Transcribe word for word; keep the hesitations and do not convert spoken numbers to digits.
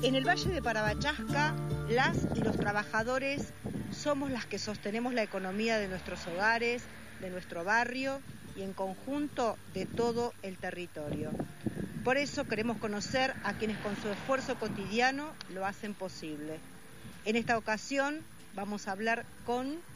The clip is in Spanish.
En el Valle de Parabachasca, las y los trabajadores somos las que sostenemos la economía de nuestros hogares, de nuestro barrio y en conjunto de todo el territorio. Por eso queremos conocer a quienes con su esfuerzo cotidiano lo hacen posible. En esta ocasión vamos a hablar con